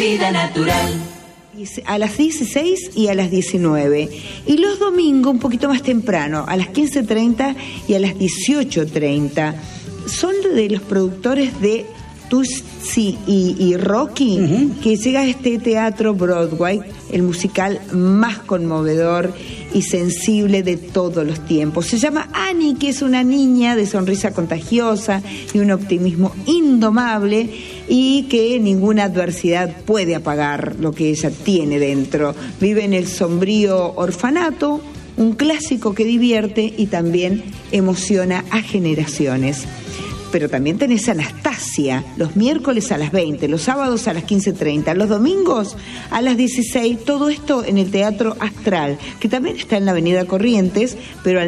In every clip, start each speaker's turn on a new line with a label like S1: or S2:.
S1: Vida natural.
S2: A las 16 y a las 19. Y los domingos un poquito más temprano, a las 15:30 y a las 18:30. Son de los productores de Tutsi y Rocky, que llega a este teatro Broadway, el musical más conmovedor y sensible de todos los tiempos. Se llama Annie, que es una niña de sonrisa contagiosa y un optimismo indomable, y que ninguna adversidad puede apagar lo que ella tiene dentro. Vive en el sombrío orfanato, un clásico que divierte y también emociona a generaciones. Pero también tenés Anastasia, los miércoles a las 20, los sábados a las 15:30, los domingos a las 16, todo esto en el Teatro Astral, que también está en la Avenida Corrientes, pero al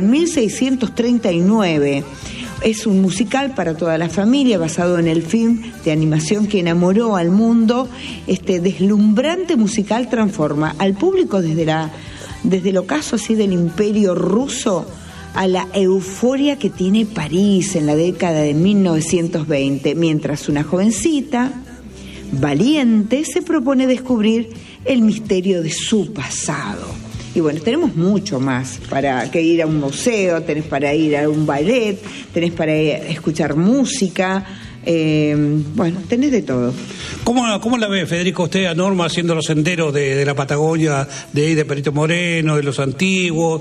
S2: 1639. Es un musical para toda la familia, basado en el film de animación que enamoró al mundo. Este deslumbrante musical transforma al público desde el ocaso así del Imperio Ruso a la euforia que tiene París en la década de 1920, mientras una jovencita valiente se propone descubrir el misterio de su pasado. Y bueno, tenemos mucho más para que ir a un museo, tenés para ir a un ballet, tenés para escuchar música. Bueno, tenés de todo.
S3: ¿Cómo la ve, Federico, usted a Norma haciendo los senderos de la Patagonia, de Perito Moreno, de los antiguos,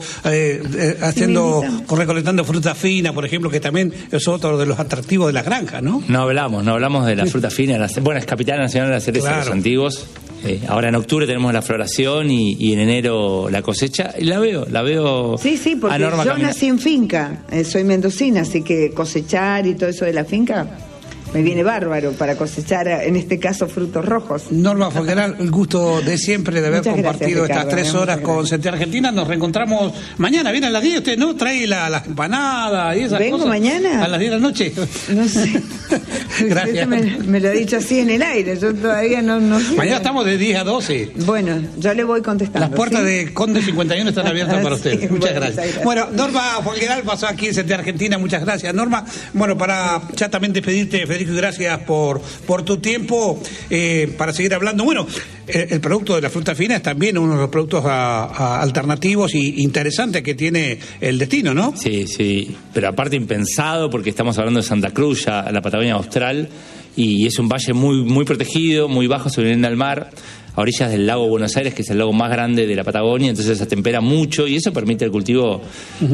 S3: recolectando fruta fina, por ejemplo, que también es otro de los atractivos de las granjas, ¿no?
S4: No hablamos de la fruta fina, bueno, es capital nacional de la cereza, claro, de los antiguos. Ahora en octubre tenemos la floración y en enero la cosecha, y la veo.
S2: Sí, porque yo nací en finca, soy mendocina, así que cosechar y todo eso de la finca me viene bárbaro para cosechar, en este caso, frutos rojos.
S3: Norma Folgueral, el gusto de siempre de haber
S2: muchas
S3: compartido
S2: gracias, Ricardo,
S3: estas 3 horas con Sentir Argentina. Nos reencontramos mañana. Viene a las 10, usted, ¿no? Trae las empanadas y esas
S2: ¿Vengo
S3: cosas.
S2: mañana?
S3: A las 10 de la noche.
S2: No sé.
S3: Gracias.
S2: Me lo ha dicho así en el aire, yo todavía no sé.
S3: Mañana estamos de 10 a 12.
S2: Bueno, yo le voy contestando.
S3: Las puertas, ¿sí?, de Conde 51 están abiertas para usted.
S2: Sí,
S3: muchas gracias. Bueno, Norma Folgueral pasó aquí en Sentir Argentina. Muchas gracias, Norma. Bueno, para ya también despedirte, Federico, y gracias por tu tiempo, para seguir hablando. Bueno, el producto de la fruta fina es también uno de los productos alternativos y interesantes que tiene el destino, ¿no?
S4: Sí, pero aparte impensado, porque estamos hablando de Santa Cruz, ya la Patagonia Austral, y es un valle muy, muy protegido, muy bajo sobre el nivel del mar, a orillas del lago Buenos Aires, que es el lago más grande de la Patagonia, entonces se atempera mucho y eso permite el cultivo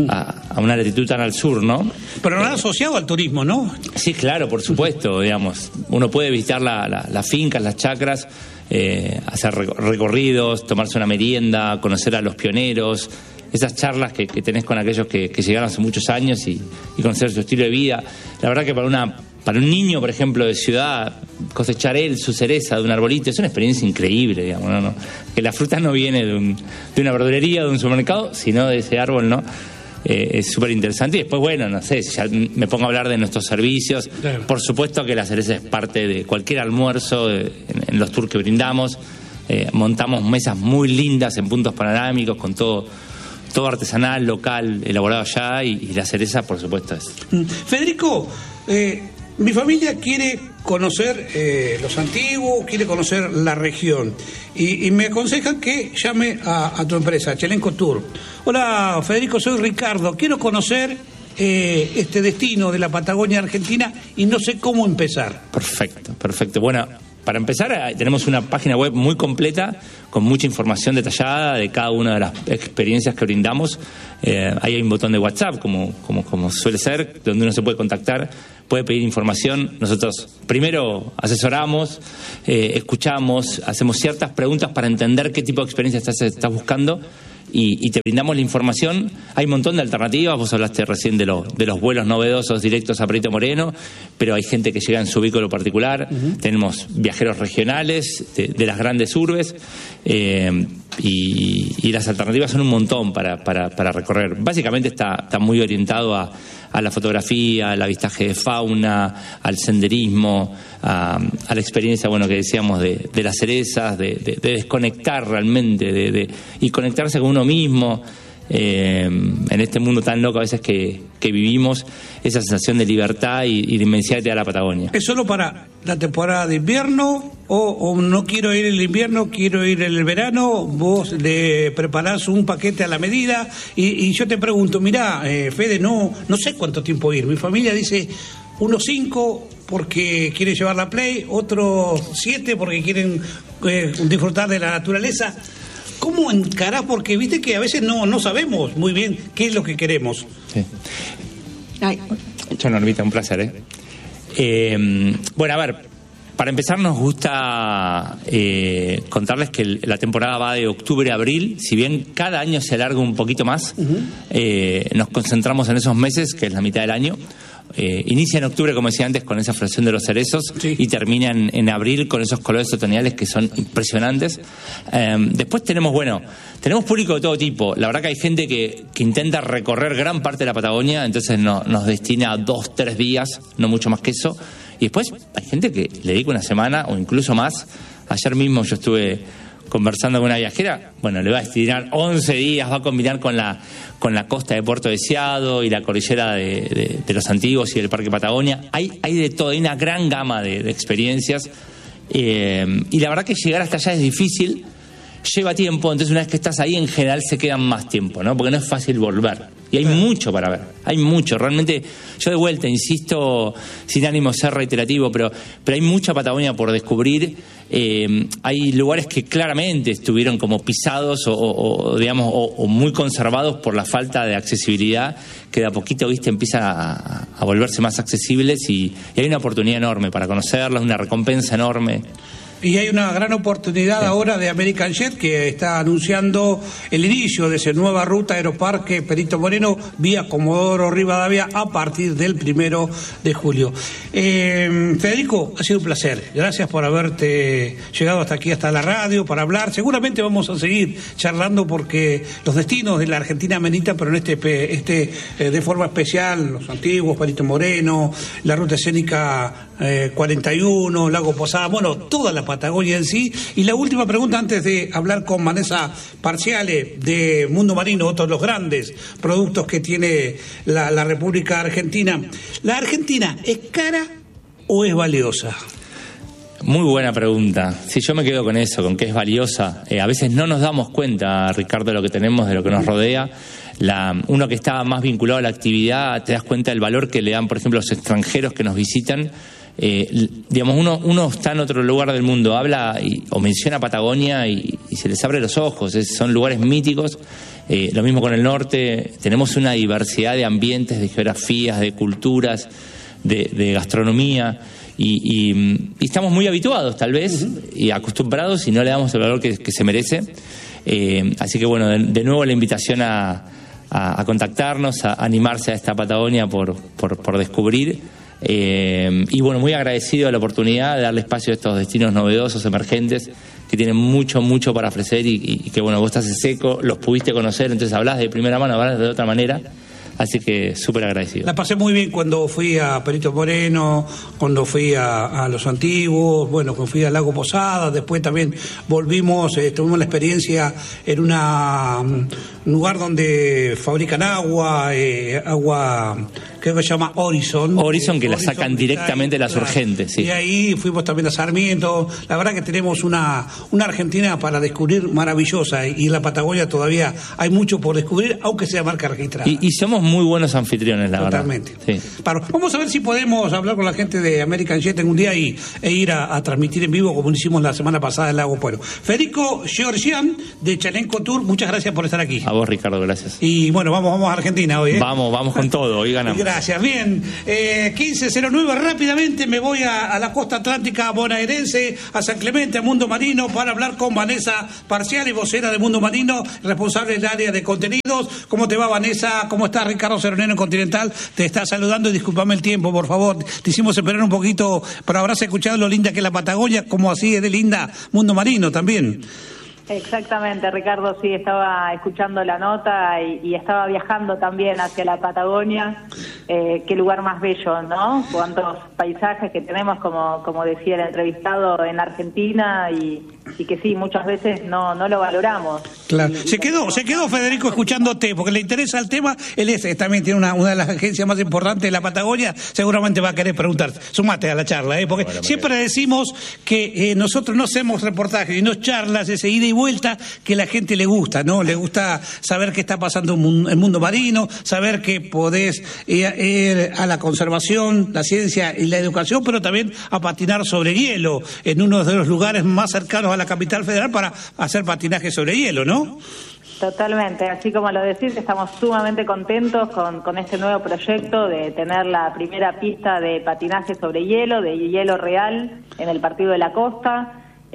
S4: a una latitud tan al sur, ¿no?
S3: Pero no asociado al turismo, ¿no?
S4: Sí, claro, por supuesto, digamos. Uno puede visitar las fincas, las chacras, hacer recorridos, tomarse una merienda, conocer a los pioneros, esas charlas que tenés con aquellos que llegaron hace muchos años y conocer su estilo de vida. La verdad que para un niño, por ejemplo, de ciudad, cosechar su cereza de un arbolito es una experiencia increíble, digamos, ¿no? Que la fruta no viene de una verdulería, de un supermercado, sino de ese árbol, ¿no? Es súper interesante. Y después, bueno, no sé, si ya me pongo a hablar de nuestros servicios, claro, por supuesto que la cereza es parte de cualquier almuerzo en los tours que brindamos. Montamos mesas muy lindas en puntos panorámicos con todo artesanal, local, elaborado allá, y la cereza, por supuesto, es.
S3: Federico, mi familia quiere conocer los antiguos, quiere conocer la región, y me aconsejan que llame a tu empresa, Chelenco Tour. Hola, Federico, soy Ricardo, quiero conocer este destino de la Patagonia Argentina y no sé cómo empezar.
S4: Perfecto. Bueno, para empezar, tenemos una página web muy completa con mucha información detallada de cada una de las experiencias que brindamos. Ahí hay un botón de WhatsApp, como suele ser, donde uno se puede contactar, puede pedir información. Nosotros primero asesoramos, escuchamos, hacemos ciertas preguntas para entender qué tipo de experiencia estás buscando. Y te brindamos la información. Hay un montón de alternativas. Vos hablaste recién de los vuelos novedosos directos a Perito Moreno, pero hay gente que llega en su vehículo particular. Tenemos viajeros regionales de las grandes urbes, y las alternativas son un montón para recorrer. Básicamente está muy orientado a la fotografía, al avistaje de fauna, al senderismo, a la experiencia, bueno, que decíamos de las cerezas, de desconectar realmente, y conectarse con uno mismo. en este mundo tan loco a veces que vivimos, esa sensación de libertad y de inmensidad que te da la Patagonia.
S3: ¿Es solo para la temporada de invierno o no quiero ir en el invierno, quiero ir en el verano? Vos le preparás un paquete a la medida y yo te pregunto, mirá, Fede, no sé cuánto tiempo ir. Mi familia dice unos 5 porque quieren llevar la Play, otros 7 porque quieren disfrutar de la naturaleza. ¿Cómo encarás? Porque viste que a veces no sabemos muy bien qué es lo que queremos.
S4: Sí. Yo, Normita, un placer, bueno, a ver, para empezar nos gusta contarles que la temporada va de octubre a abril. Si bien cada año se alarga un poquito más, nos concentramos en esos meses, que es la mitad del año. Inicia en octubre, como decía antes, con esa floración de los cerezos, sí, y termina en abril con esos colores otoñales que son impresionantes. Después tenemos público de todo tipo. La verdad que hay gente que intenta recorrer gran parte de la Patagonia, entonces nos destina 2-3 días, no mucho más que eso. Y después hay gente que le dedica una semana o incluso más. Ayer mismo yo estuve conversando con una viajera, bueno, le va a destinar 11 días, va a combinar con la costa de Puerto Deseado y la cordillera de los Antiguos y del Parque Patagonia. Hay de todo, hay una gran gama de experiencias, y la verdad que llegar hasta allá es difícil, lleva tiempo, entonces una vez que estás ahí en general se quedan más tiempo, ¿no? Porque no es fácil volver. Y hay mucho para ver, hay mucho. Realmente, yo de vuelta, insisto, sin ánimo de ser reiterativo, pero hay mucha Patagonia por descubrir. Hay lugares que claramente estuvieron como pisados o muy conservados por la falta de accesibilidad, que de a poquito, viste, empiezan a volverse más accesibles y hay una oportunidad enorme para conocerlas, una recompensa enorme.
S3: Y hay una gran oportunidad, sí, ahora de American Jet, que está anunciando el inicio de esa nueva ruta Aeroparque Perito Moreno vía Comodoro Rivadavia a partir del 1 de julio. Federico, ha sido un placer. Gracias por haberte llegado hasta aquí, hasta la radio, para hablar. Seguramente vamos a seguir charlando porque los destinos de la Argentina ameritan, pero en de forma especial, los Antiguos, Perito Moreno, la ruta escénica 41, Lago Posada, bueno, toda la Patagonia en sí. Y la última pregunta antes de hablar con Vanessa Parciale de Mundo Marino, otro de los grandes productos que tiene la República Argentina. ¿La Argentina es cara o es valiosa?
S4: Muy buena pregunta. Sí, yo me quedo con eso, con que es valiosa. A veces no nos damos cuenta, Ricardo, de lo que tenemos, de lo que nos rodea. Uno que está más vinculado a la actividad, te das cuenta del valor que le dan, por ejemplo, los extranjeros que nos visitan. Uno está en otro lugar del mundo, habla o menciona Patagonia y se les abre los ojos. Son lugares míticos. Lo mismo con el norte. Tenemos una diversidad de ambientes, de geografías, de culturas, de gastronomía. Y estamos muy habituados, tal vez, y acostumbrados, y no le damos el valor que se merece. Así que, bueno, de nuevo la invitación a contactarnos, a animarse a esta Patagonia por descubrir. Y bueno, muy agradecido de la oportunidad de darle espacio a estos destinos novedosos, emergentes, que tienen mucho para ofrecer y que, bueno, vos estás en seco, los pudiste conocer, entonces hablás de primera mano, hablás de otra manera. Así que súper agradecido. La pasé muy bien cuando fui a Perito Moreno, cuando fui a Los Antiguos, bueno, cuando fui al Lago Posada, después también volvimos, tuvimos la experiencia en un lugar donde fabrican agua creo que se llama Horizon, que la sacan directamente de las Urgentes. Sí. Y ahí fuimos también a Sarmiento. La verdad que tenemos una Argentina para descubrir maravillosa, y en la Patagonia todavía hay mucho por descubrir, aunque sea marca registrada. Y somos muy buenos anfitriones, la
S3: Totalmente.
S4: Verdad. Sí.
S3: Vamos a ver si podemos hablar con la gente de American Jet en un día e ir a transmitir en vivo, como hicimos la semana pasada en Lago Pueblo. Federico Georgian, de Chalenco Tour, muchas gracias por estar aquí.
S4: A vos, Ricardo, gracias.
S3: Y bueno, vamos a Argentina hoy.
S4: Vamos con todo, hoy ganamos.
S3: Gracias, bien. 15:09, rápidamente me voy a la costa atlántica bonaerense, a San Clemente, a Mundo Marino, para hablar con Vanessa Parciale, vocera de Mundo Marino, responsable del área de contenidos. ¿Cómo te va, Vanessa? ¿Cómo estás, Ricardo Seroneno en Continental? Te está saludando y discúlpame el tiempo, por favor. Te hicimos esperar un poquito, pero habrás escuchado lo linda que es la Patagonia, como así es de linda Mundo Marino también.
S1: Exactamente, Ricardo, sí, estaba escuchando la nota y estaba viajando también hacia la Patagonia. Qué lugar más bello, ¿no? Cuántos paisajes que tenemos, como decía el entrevistado, en Argentina, y y que sí, muchas veces no lo valoramos.
S3: Claro. Se quedó Federico escuchándote, porque le interesa el tema. Él también tiene una de las agencias más importantes de la Patagonia, seguramente va a querer preguntar. Sumate a la charla, porque siempre decimos que nosotros no hacemos reportajes y no charlas, ese ida y vuelta que a la gente le gusta, ¿no? Le gusta saber qué está pasando en el mundo marino, saber que podés ir a la conservación, la ciencia y la educación, pero también a patinar sobre hielo, en uno de los lugares más cercanos a la capital federal para hacer patinaje sobre hielo, ¿no?
S1: Totalmente, así como lo decís, estamos sumamente contentos con este nuevo proyecto de tener la primera pista de patinaje sobre hielo, de hielo real, en el Partido de la Costa.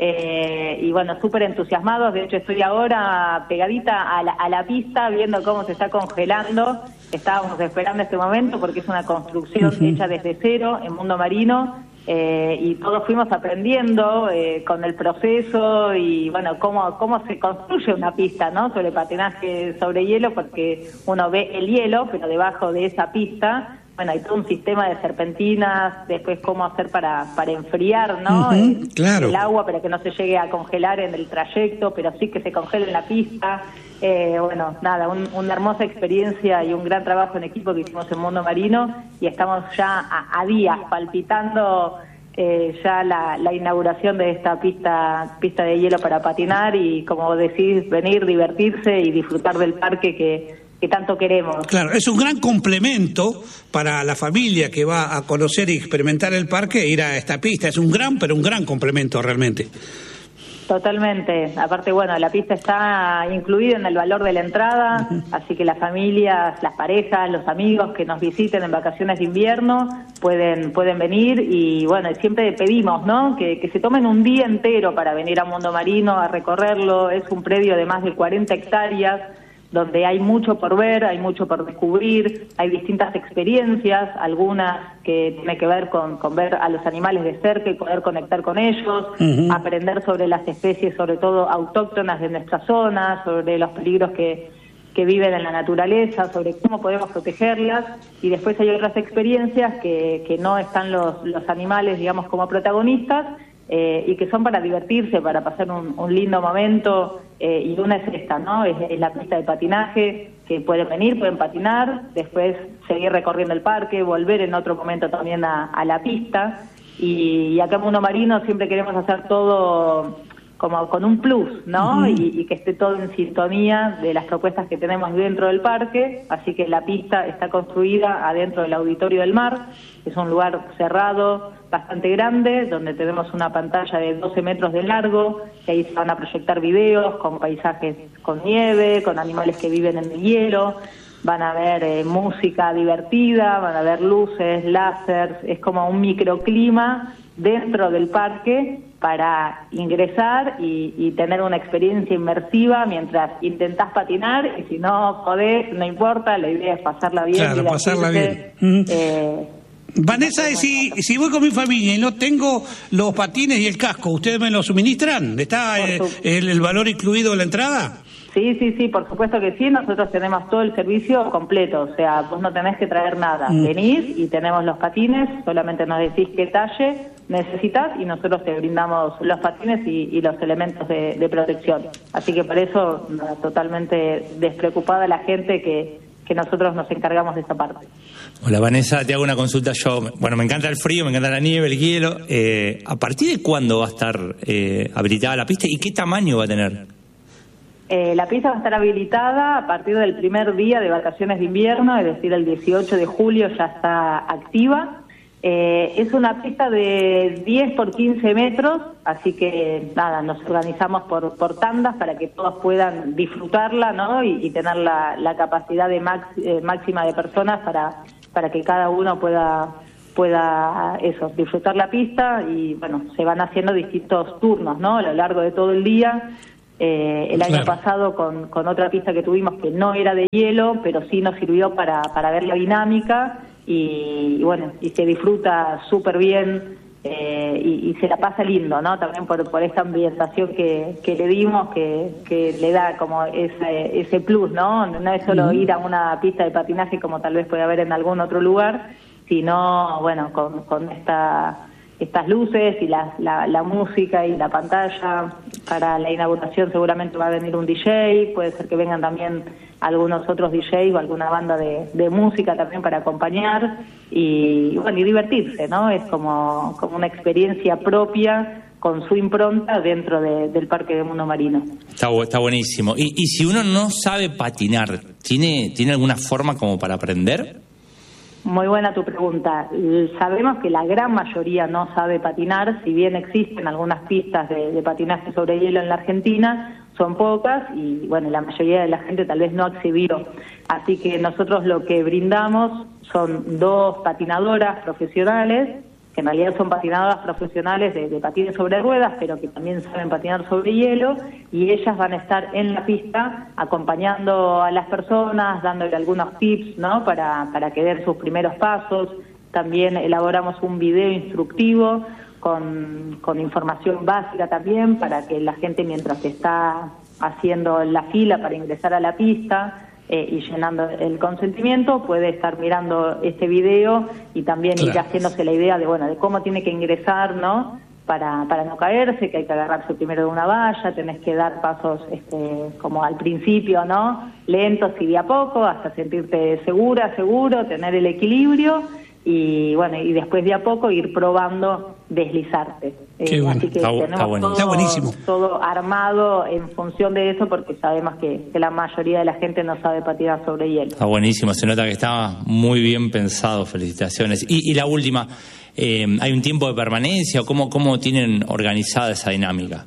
S1: Y bueno, súper entusiasmados. De hecho, estoy ahora pegadita a la pista viendo cómo se está congelando. Estábamos esperando este momento porque es una construcción hecha desde cero en mundo marino, y todos fuimos aprendiendo con el proceso y bueno, cómo se construye una pista, ¿no? Sobre patinaje sobre hielo, porque uno ve el hielo, pero debajo de esa pista, bueno, hay todo un sistema de serpentinas, después cómo hacer para enfriar, ¿no?
S3: Claro.
S1: El agua para que no se llegue a congelar en el trayecto, pero sí que se congele en la pista. Bueno, nada, una hermosa experiencia y un gran trabajo en equipo que hicimos en Mundo Marino, y estamos ya a días palpitando ya la inauguración de esta pista de hielo para patinar y, como decís, venir, divertirse y disfrutar del parque que tanto queremos.
S3: Claro, es un gran complemento para la familia que va a conocer y experimentar el parque, ir a esta pista. Es un gran complemento realmente.
S1: Totalmente. Aparte, bueno, la pista está incluida en el valor de la entrada, así que las familias, las parejas, los amigos que nos visiten en vacaciones de invierno pueden venir y, bueno, siempre pedimos, ¿no?, que se tomen un día entero para venir a Mundo Marino, a recorrerlo. Es un predio de más de 40 hectáreas, donde hay mucho por ver, hay mucho por descubrir, hay distintas experiencias, algunas que tienen que ver con ver a los animales de cerca y poder conectar con ellos, aprender sobre las especies, sobre todo autóctonas de nuestra zona, sobre los peligros que viven en la naturaleza, sobre cómo podemos protegerlas, y después hay otras experiencias que no están los animales, digamos, como protagonistas, y que son para divertirse, para pasar un lindo momento, y una es esta, ¿no? Es la pista de patinaje, que pueden venir, pueden patinar, después seguir recorriendo el parque, volver en otro momento también a la pista, y acá en Mundo Marino siempre queremos hacer todo como con un plus, ¿no? Y que esté todo en sintonía de las propuestas que tenemos dentro del parque, así que la pista está construida adentro del Auditorio del Mar. Es un lugar cerrado, bastante grande, donde tenemos una pantalla de 12 metros de largo, que ahí se van a proyectar videos con paisajes con nieve, con animales que viven en el hielo, van a ver música divertida, van a ver luces, láser, es como un microclima dentro del parque para ingresar y tener una experiencia inmersiva mientras intentás patinar, y si no podés, no importa, la idea es pasarla bien.
S3: Claro, pasarla bien. Vanessa, si voy con mi familia y no tengo los patines y el casco, ¿ustedes me lo suministran? ¿Está el valor incluido en la entrada?
S1: Sí, por supuesto que sí. Nosotros tenemos todo el servicio completo, o sea, vos no tenés que traer nada. Venís y tenemos los patines, solamente nos decís qué talle necesitas y nosotros te brindamos los patines y los elementos de protección. Así que por eso, totalmente despreocupada la gente que nosotros nos encargamos de esa parte.
S4: Hola Vanessa, te hago una consulta. Me encanta el frío, me encanta la nieve, el hielo. ¿A partir de cuándo va a estar habilitada la pista y qué tamaño va a tener?
S1: La pista va a estar habilitada a partir del primer día de vacaciones de invierno, es decir, el 18 de julio ya está activa. Es una pista de 10 por 15 metros, así que nada, nos organizamos por tandas para que todos puedan disfrutarla, ¿no? Y tener la capacidad de máxima de personas para que cada uno pueda disfrutar la pista. Y bueno, se van haciendo distintos turnos, ¿no?, a lo largo de todo el día. El año pasado con otra pista que tuvimos que no era de hielo, pero sí nos sirvió para ver la dinámica y bueno, y se disfruta súper bien, y se la pasa lindo, ¿no? También por esta ambientación que le dimos, que le da como ese plus, ¿no? No es solo ir a una pista de patinaje como tal vez puede haber en algún otro lugar, sino bueno, con esta estas luces y la música y la pantalla. Para la inauguración seguramente va a venir un DJ, puede ser que vengan también algunos otros DJs o alguna banda de música también para acompañar y bueno, y divertirse, ¿no? Es como una experiencia propia con su impronta dentro del Parque de Mundo Marino.
S4: Está buenísimo. Y si uno no sabe patinar, ¿tiene alguna forma como para aprender?
S1: Muy buena tu pregunta. Sabemos que la gran mayoría no sabe patinar, si bien existen algunas pistas de patinaje sobre hielo en la Argentina, son pocas y bueno, la mayoría de la gente tal vez no accedió. Así que nosotros lo que brindamos son 2 patinadoras profesionales, que en realidad son patinadoras profesionales de patines sobre ruedas, pero que también saben patinar sobre hielo, y ellas van a estar en la pista acompañando a las personas, dándole algunos tips, ¿no? para que den sus primeros pasos. También elaboramos un video instructivo con información básica también, para que la gente, mientras está haciendo la fila para ingresar a la pista, y llenando el consentimiento, puede estar mirando este video y también ir haciéndose la idea de cómo tiene que ingresar, ¿no? Para no caerse, que hay que agarrarse primero de una valla, tenés que dar pasos como al principio, ¿no? Lentos y de a poco, hasta sentirte seguro, tener el equilibrio y y después de a poco ir probando deslizarte.
S3: Bueno.
S1: Así que tenemos todo armado en función de eso, porque sabemos que la mayoría de la gente no sabe patinar sobre hielo.
S4: Está buenísimo, se nota que está muy bien pensado, felicitaciones. Y la última, ¿hay un tiempo de permanencia o cómo tienen organizada esa dinámica?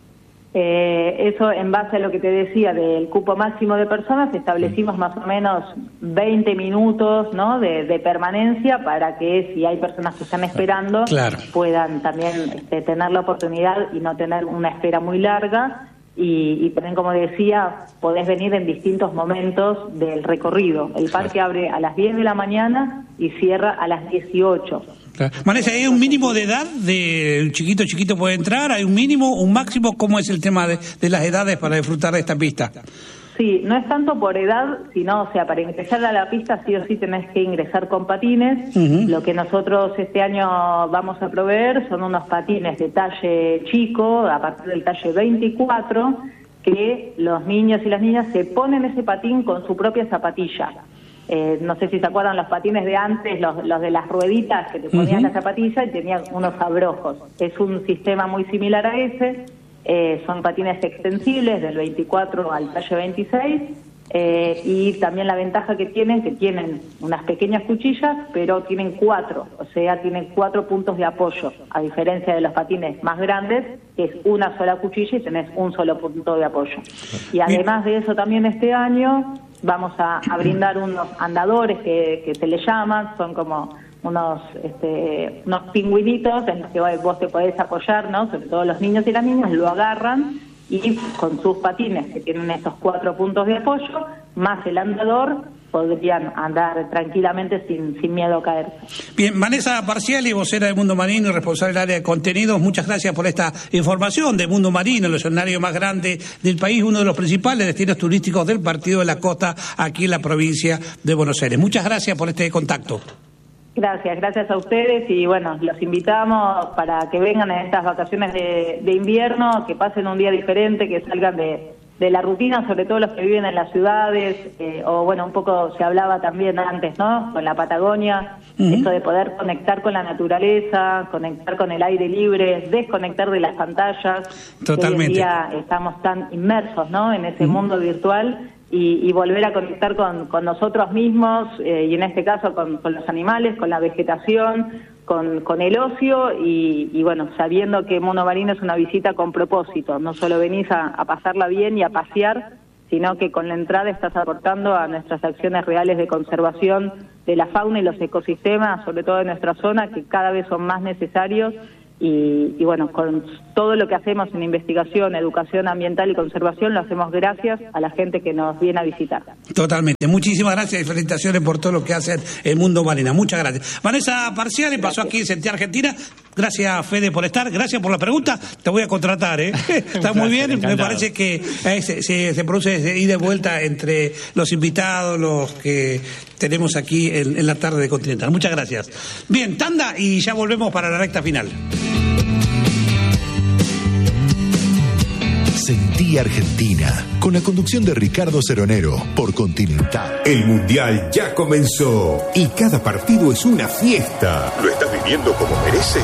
S1: Eso en base a lo que te decía del cupo máximo de personas, establecimos más o menos 20 minutos, ¿no? de permanencia, para que si hay personas que están esperando puedan también tener la oportunidad y no tener una espera muy larga. Y también, como decía, podés venir en distintos momentos del recorrido. El parque abre a las 10 de la mañana y cierra a las 18.
S3: Vanessa, ¿hay un mínimo de edad de chiquito puede entrar? ¿Hay un mínimo, un máximo? ¿Cómo es el tema de las edades para disfrutar de esta pista?
S1: Sí, no es tanto por edad, sino, para ingresar a la pista sí o sí tenés que ingresar con patines. Lo que nosotros este año vamos a proveer son unos patines de talle chico, a partir del talle 24, que los niños y las niñas se ponen ese patín con su propia zapatilla. No sé si se acuerdan los patines de antes, los de las rueditas que te ponían la zapatilla y tenían unos abrojos. Es un sistema muy similar a ese. Son patines extensibles del 24 al talle 26 y también la ventaja que tienen unas pequeñas cuchillas, pero tienen 4, o sea, tienen 4 puntos de apoyo, a diferencia de los patines más grandes, que es una sola cuchilla y tenés un solo punto de apoyo. Y además de eso, también este año vamos a brindar unos andadores que se le llaman, son como unos pingüinitos en los que vos te podés apoyar, ¿no? Sobre todo los niños y las niñas lo agarran y con sus patines, que tienen estos 4 puntos de apoyo, más el andador, podrían andar tranquilamente sin miedo a caerse. Bien,
S3: Vanessa Parciali, vocera de Mundo Marino y responsable del área de contenidos, muchas gracias por esta información de Mundo Marino, el escenario más grande del país, uno de los principales destinos turísticos del Partido de la Costa, aquí en la provincia de Buenos Aires. Muchas gracias por este contacto.
S1: Gracias a ustedes y los invitamos para que vengan en estas vacaciones de invierno, que pasen un día diferente, que salgan de la rutina, sobre todo los que viven en las ciudades, un poco se hablaba también antes, ¿no? Con la Patagonia, esto de poder conectar con la naturaleza, conectar con el aire libre, desconectar de las pantallas.
S3: Totalmente.
S1: Hoy en día estamos tan inmersos, ¿no? En ese mundo virtual. Y volver a conectar con nosotros mismos, y en este caso con los animales, con la vegetación, con el ocio, y sabiendo que Mundo Marino es una visita con propósito. No solo venís a pasarla bien y a pasear, sino que con la entrada estás aportando a nuestras acciones reales de conservación de la fauna y los ecosistemas, sobre todo de nuestra zona, que cada vez son más necesarios. Y con todo lo que hacemos en investigación, educación ambiental y conservación, lo hacemos gracias a la gente que nos viene a visitar.
S3: Totalmente. Muchísimas gracias y felicitaciones por todo lo que hacen en Mundo Marino. Muchas gracias. Vanessa Parciali pasó aquí en Argentina. Gracias, Fede, por estar. Gracias por la pregunta. Te voy a contratar, ¿eh? Está muy bien.
S4: Encantado.
S3: Me parece que se produce ida y vuelta entre los invitados, los que tenemos aquí en la tarde de Continental. Muchas gracias. Bien, tanda y ya volvemos para la recta final.
S5: Sentí Argentina, con la conducción de Ricardo Ceronero por Continental.
S6: El Mundial ya comenzó y cada partido es una fiesta. ¿Lo estás viviendo como merece?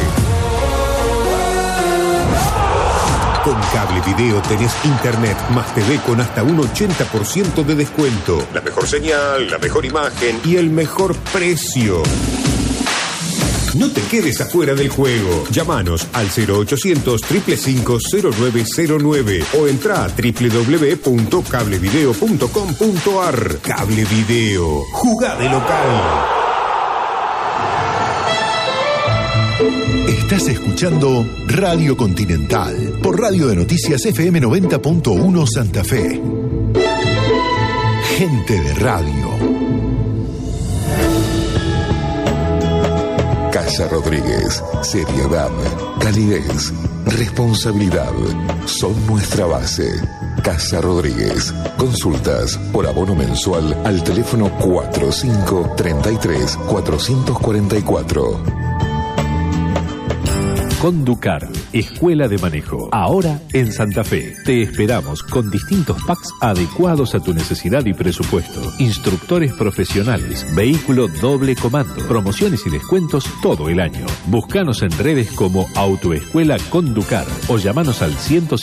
S6: Con Cable Video tenés internet más TV con hasta un 80% de descuento. La mejor señal, la mejor imagen y el mejor precio. No te quedes afuera del juego. Llámanos al 0800-555-0909 o entra a www.cablevideo.com.ar. Cable Video. Jugá de local.
S5: Estás escuchando Radio Continental por Radio de Noticias FM 90.1 Santa Fe. Gente de radio. Casa Rodríguez. Seriedad, calidez, responsabilidad son nuestra base. Casa Rodríguez. Consultas por abono mensual al teléfono 4533-444.
S7: Conducar, Escuela de Manejo. Ahora en Santa Fe. Te esperamos con distintos packs adecuados a tu necesidad y presupuesto. Instructores profesionales, vehículo doble comando, promociones y descuentos todo el año. Búscanos en redes como Autoescuela Conducar o llamanos al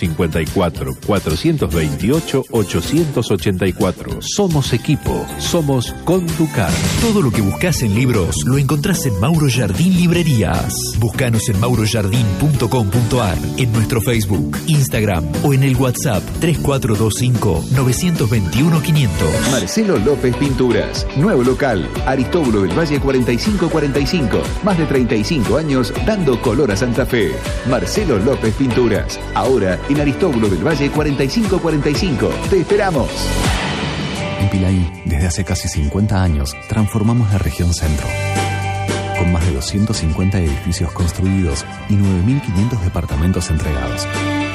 S7: 154-428-884. Somos equipo, somos Conducar.
S8: Todo lo que buscas en libros lo encontrás en Mauro Jardín Librerías. Búscanos en maurojardín.com.ar, en nuestro Facebook, Instagram o en el WhatsApp 3425-921-500.
S9: Marcelo López Pinturas, nuevo local, Aristóbulo del Valle 4545, más de 35 años dando color a Santa Fe. Marcelo López Pinturas, ahora en Aristóbulo del Valle 4545. ¡Te esperamos!
S10: En Pilaí, desde hace casi 50 años, transformamos la región centro. Con más de 250 edificios construidos y 9.500 departamentos entregados.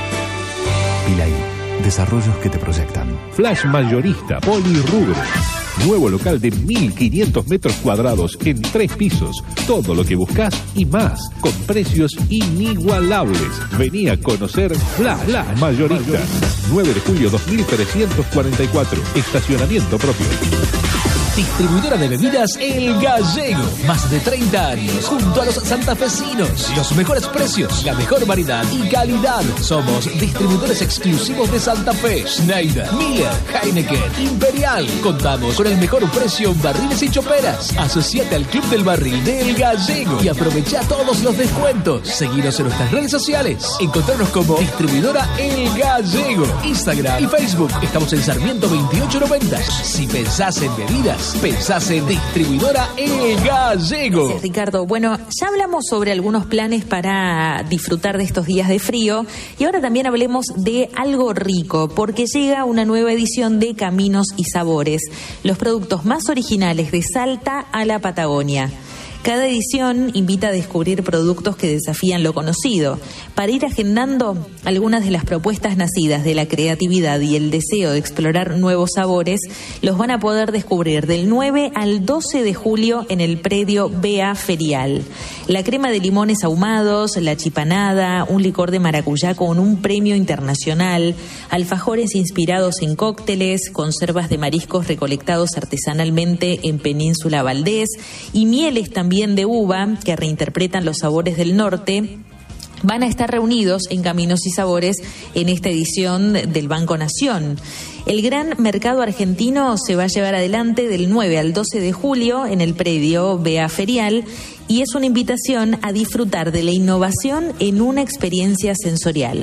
S10: Pilaí, desarrollos que te proyectan.
S7: Flash Mayorista, Polirrubro. Nuevo local de 1.500 metros cuadrados en 3 pisos. Todo lo que buscas y más, con precios inigualables. Vení a conocer Flash Mayorista. 9 de julio 2344. Estacionamiento propio.
S8: Distribuidora de bebidas El Gallego. Más de 30 años junto a los santafesinos. Los mejores precios, la mejor variedad y calidad. Somos distribuidores exclusivos de Santa Fe. Schneider, Miller, Heineken, Imperial. Contamos con el mejor precio en barriles y choperas. Asociate al Club del Barril de El Gallego y aprovecha todos los descuentos. Seguinos en nuestras redes sociales. Encontrarnos como Distribuidora El Gallego. Instagram y Facebook. Estamos en Sarmiento 2890. Si pensás en bebidas, pensás en Distribuidora El Gallego.
S11: Gracias, Ricardo. Bueno, ya hablamos sobre algunos planes para disfrutar de estos días de frío y ahora también hablemos de algo rico, porque llega una nueva edición de Caminos y Sabores, los productos más originales de Salta a la Patagonia. Cada edición invita a descubrir productos que desafían lo conocido. Para ir agendando algunas de las propuestas nacidas de la creatividad y el deseo de explorar nuevos sabores, los van a poder descubrir del 9 al 12 de julio en el predio BA Ferial. La crema de limones ahumados, la chipanada, un licor de maracuyá con un premio internacional, alfajores inspirados en cócteles, conservas de mariscos recolectados artesanalmente en Península Valdés y mieles también de uva que reinterpretan los sabores del norte, van a estar reunidos en Caminos y Sabores en esta edición del Banco Nación. El gran mercado argentino se va a llevar adelante del 9 al 12 de julio en el predio BA Ferial y es una invitación a disfrutar de la innovación en una experiencia sensorial.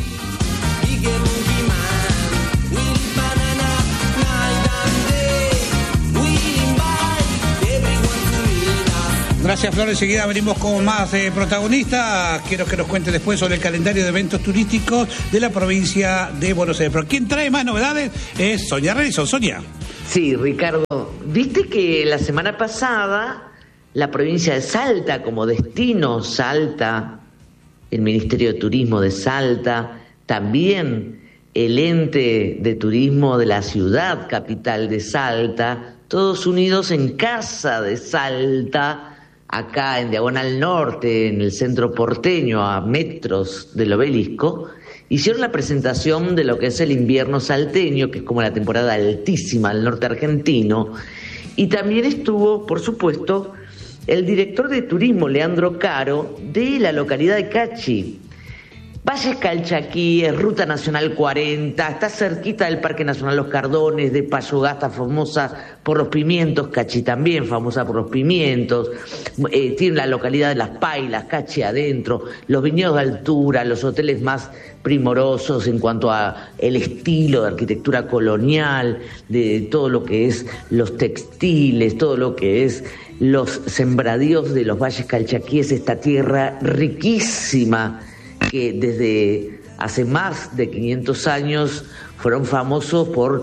S3: Gracias, Flor. Enseguida venimos con más protagonistas. Quiero que nos cuente después sobre el calendario de eventos turísticos de la provincia de Buenos Aires. Pero quien trae más novedades es Sonia Reison. Sonia.
S12: Sí, Ricardo. Viste que la semana pasada la provincia de Salta como destino, Salta, el Ministerio de Turismo de Salta, también el ente de turismo de la ciudad capital de Salta, todos unidos en Casa de Salta, acá en Diagonal Norte, en el centro porteño, a metros del Obelisco, hicieron la presentación de lo que es el invierno salteño, que es como la temporada altísima del norte argentino, y también estuvo, por supuesto, el director de turismo, Leandro Caro, de la localidad de Cachi. Valles Calchaquíes, Ruta Nacional 40, está cerquita del Parque Nacional Los Cardones, de Payogasta, famosa por los pimientos, Cachi también, famosa por los pimientos, tiene la localidad de Las Pailas, Cachi adentro, los viñedos de altura, los hoteles más primorosos en cuanto a el estilo de arquitectura colonial, de todo lo que es los textiles, todo lo que es los sembradíos de los Valles Calchaquíes, esta tierra riquísima, que desde hace más de 500 años fueron famosos por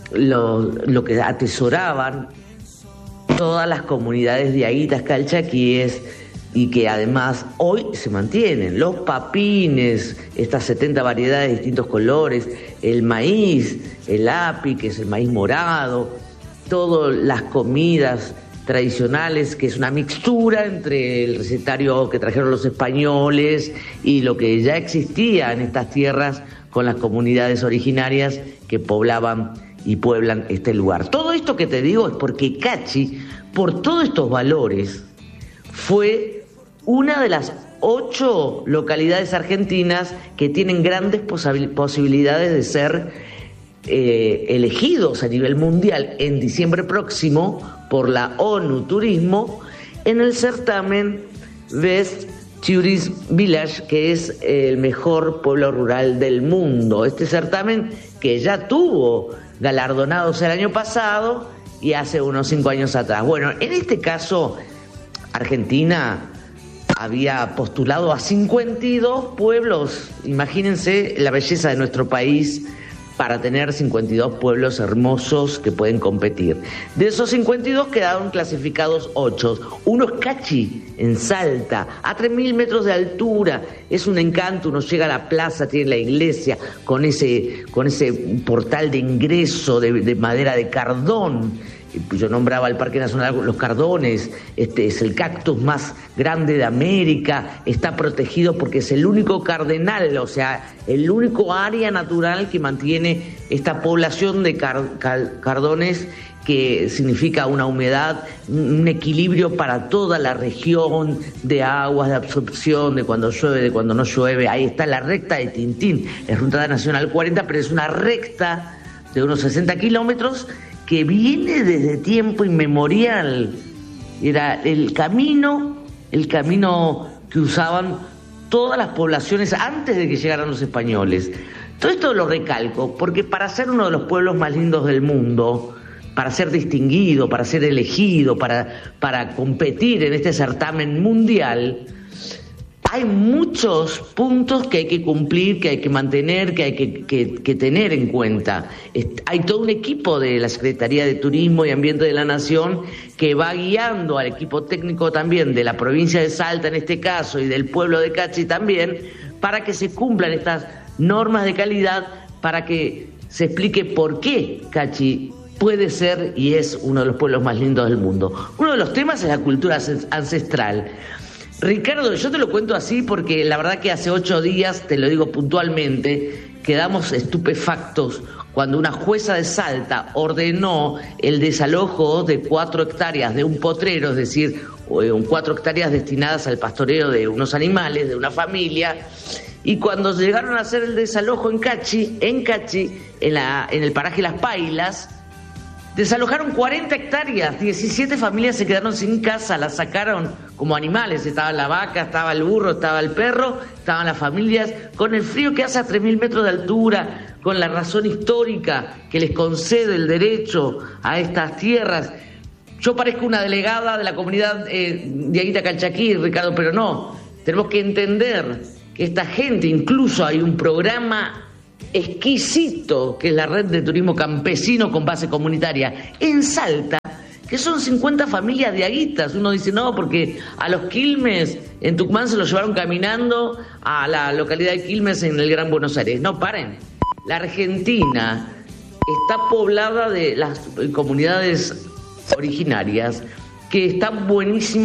S12: lo que atesoraban todas las comunidades de diaguitas calchaquíes y que además hoy se mantienen. Los papines, estas 70 variedades de distintos colores, el maíz, el api, que es el maíz morado, todas las comidas tradicionales, que es una mixtura entre el recetario que trajeron los españoles y lo que ya existía en estas tierras con las comunidades originarias que poblaban y pueblan este lugar. Todo esto que te digo es porque Cachi, por todos estos valores, fue una de las 8 localidades argentinas que tienen grandes posibilidades de ser elegidos a nivel mundial en diciembre próximo por la ONU Turismo en el certamen Best Tourist Village, que es el mejor pueblo rural del mundo. Este certamen que ya tuvo galardonados el año pasado y hace unos 5 años atrás. Bueno, en este caso Argentina había postulado a 52 pueblos. Imagínense la belleza de nuestro país para tener 52 pueblos hermosos que pueden competir. De esos 52 quedaron clasificados 8. Uno es Cachi, en Salta, a 3.000 metros de altura. Es un encanto, uno llega a la plaza, tiene la iglesia con ese portal de ingreso de madera de cardón. Yo nombraba el Parque Nacional Los Cardones, es el cactus más grande de América, está protegido porque es el único cardenal, o sea, el único área natural que mantiene esta población de cardones, que significa una humedad, un equilibrio para toda la región de aguas, de absorción, de cuando llueve, de cuando no llueve. Ahí está la recta de Tintín, es Ruta Nacional 40, pero es una recta de unos 60 kilómetros que viene desde tiempo inmemorial. Era el camino que usaban todas las poblaciones antes de que llegaran los españoles. Todo esto lo recalco porque para ser uno de los pueblos más lindos del mundo, para ser distinguido, para ser elegido, para competir en este certamen mundial, hay muchos puntos que hay que cumplir, que hay que mantener, que hay que tener en cuenta. Hay todo un equipo de la Secretaría de Turismo y Ambiente de la Nación que va guiando al equipo técnico también de la provincia de Salta en este caso y del pueblo de Cachi también, para que se cumplan estas normas de calidad, para que se explique por qué Cachi puede ser y es uno de los pueblos más lindos del mundo. Uno de los temas es la cultura ancestral. Ricardo, yo te lo cuento así porque la verdad que hace 8 días, te lo digo puntualmente, quedamos estupefactos cuando una jueza de Salta ordenó el desalojo de 4 hectáreas de un potrero, es decir, 4 hectáreas destinadas al pastoreo de unos animales, de una familia, y cuando llegaron a hacer el desalojo en Cachi, en el paraje Las Pailas, desalojaron 40 hectáreas, 17 familias se quedaron sin casa, las sacaron como animales, estaba la vaca, estaba el burro, estaba el perro, estaban las familias, con el frío que hace a 3.000 metros de altura, con la razón histórica que les concede el derecho a estas tierras. Yo parezco una delegada de la comunidad diaguita Calchaquí, Ricardo, pero no, tenemos que entender que esta gente, incluso hay un programa exquisito que es la red de turismo campesino con base comunitaria en Salta, que son 50 familias de aguitas. Uno dice, no, porque a los Quilmes en Tucumán se los llevaron caminando a la localidad de Quilmes en el Gran Buenos Aires. No, paren. La Argentina está poblada de las comunidades originarias que están buenísimas.